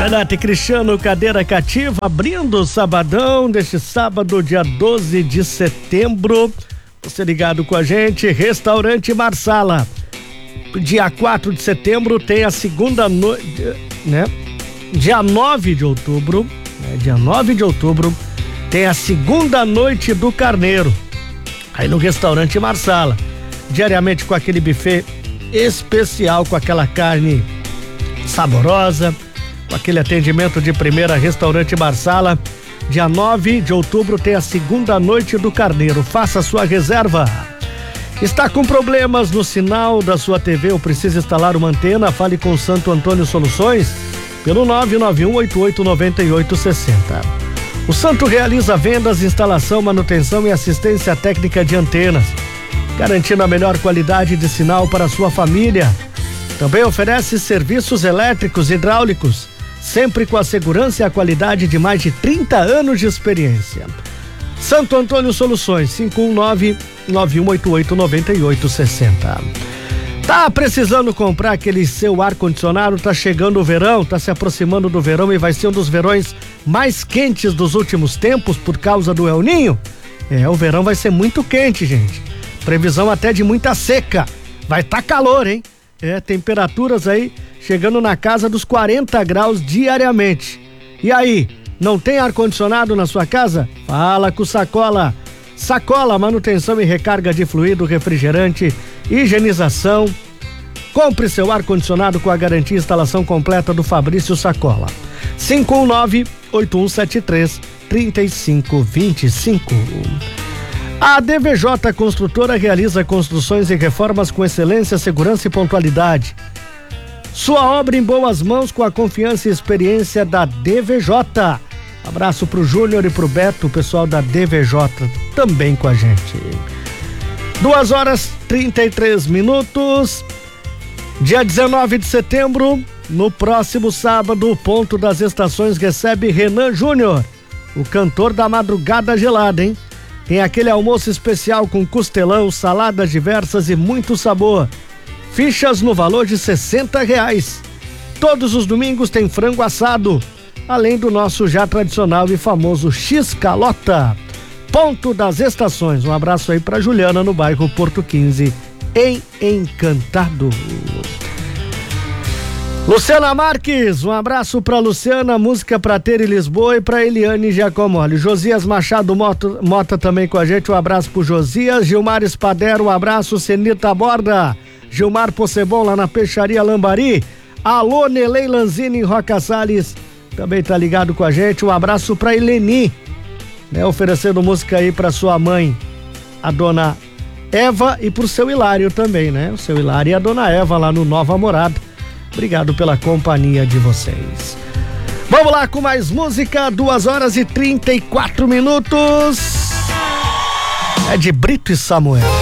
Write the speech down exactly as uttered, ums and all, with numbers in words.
Renata e Cristiano, cadeira cativa, abrindo o sabadão deste sábado, dia doze de setembro. Você ligado com a gente, Restaurante Marsala. Dia quatro de setembro tem a segunda noite, né? Dia nove de outubro, né? Dia nove de outubro tem a segunda noite do Carneiro. Aí no Restaurante Marsala. Diariamente com aquele buffet especial, com aquela carne saborosa, com aquele atendimento de primeira. Restaurante Marsala. Dia nove de outubro tem a segunda noite do Carneiro. Faça sua reserva. Está com problemas no sinal da sua T V ou precisa instalar uma antena? Fale com Santo Antônio Soluções pelo nove nove um oito oito nove oito seis zero. O Santo realiza vendas, instalação, manutenção e assistência técnica de antenas, garantindo a melhor qualidade de sinal para a sua família. Também oferece serviços elétricos e hidráulicos, sempre com a segurança e a qualidade de mais de trinta anos de experiência. Santo Antônio Soluções, cinco um nove, nove um oito oito nove oito seis zero. Tá precisando comprar aquele seu ar-condicionado? Tá chegando o verão, tá se aproximando do verão e vai ser um dos verões mais quentes dos últimos tempos por causa do El Ninho? É, o verão vai ser muito quente, gente. Previsão até de muita seca. Vai tá calor, hein? É, temperaturas aí chegando na casa dos quarenta graus diariamente. E aí, não tem ar-condicionado na sua casa? Fala com Sacola. Sacola, manutenção e recarga de fluido, refrigerante, higienização. Compre seu ar-condicionado com a garantia e instalação completa do Fabrício Sacola. cinco um nove, oito um sete três, três cinco dois cinco. A D V J Construtora realiza construções e reformas com excelência, segurança e pontualidade. Sua obra em boas mãos com a confiança e experiência da D V J. Abraço pro Júnior e pro Beto, o pessoal da D V J também com a gente. Duas horas trinta e três minutos. Dia dezenove de setembro, no próximo sábado, o Ponto das Estações recebe Renan Júnior, o cantor da Madrugada Gelada, hein? Tem aquele almoço especial com costelão, saladas diversas e muito sabor. Fichas no valor de sessenta reais. Todos os domingos tem frango assado, além do nosso já tradicional e famoso X-Calota. Ponto das Estações. Um abraço aí pra Juliana no bairro Porto quinze, em Encantado. Luciana Marques, um abraço pra Luciana, música pra ter em Lisboa e pra Eliane Giacomoli. Josias Machado Mota, Mota também com a gente, um abraço pro Josias. Gilmar Espadero, um abraço. Senita Borda, Gilmar Possebon lá na Peixaria Lambari. Alô, Nelei Lanzini em Roca Salles, também tá ligado com a gente. Um abraço pra Eleni, né, oferecendo música aí pra sua mãe, a dona Eva, e pro seu Hilário também, né? O seu Hilário e a dona Eva lá no Nova Morada. Obrigado pela companhia de vocês. Vamos lá com mais música, duas horas e trinta e quatro minutos. É de Brito e Samuel.